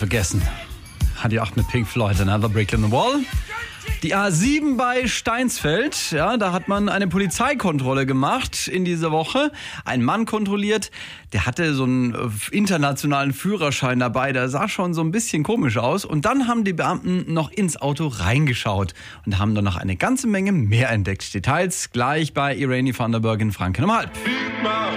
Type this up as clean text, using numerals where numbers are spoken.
vergessen. Hat die 8 mit Pink Floyd, Another Brick in the Wall. Die A7 bei Steinsfeld, ja, da hat man eine Polizeikontrolle gemacht in dieser Woche. Ein Mann kontrolliert, der hatte so einen internationalen Führerschein dabei, der sah schon so ein bisschen komisch aus. Und dann haben die Beamten noch ins Auto reingeschaut und haben dann noch eine ganze Menge mehr entdeckt. Details gleich bei Irene van der Berg in Franken um 12:30.